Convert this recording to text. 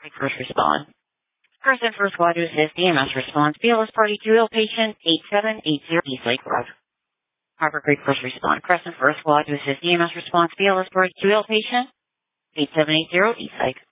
First respond. Person first squad to assist EMS response. BLS party 2 patient 8780 East Lake Road. Harbor Creek first respond. Crescent first squad to assist EMS response. BLS party 2 patient 8780 East Lake.